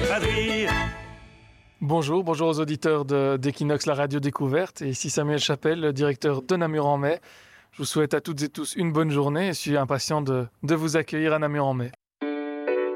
pas de rire. Bonjour aux auditeurs d'Equinox, la radio découverte. Et ici Samuel Chapelle, le directeur de Namur-en-Mai. Je vous souhaite à toutes et tous une bonne journée et je suis impatient de vous accueillir à Namur-en-Mai.